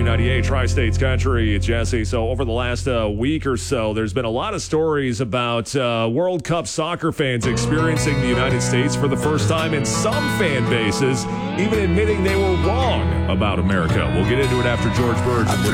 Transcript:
98 Tri-States Country. It's Jesse. So over the last week or so, there's been a lot of stories about World Cup soccer fans experiencing the United States for the first time, and some fan bases even admitting they were wrong about America. We'll get into it after George Burge with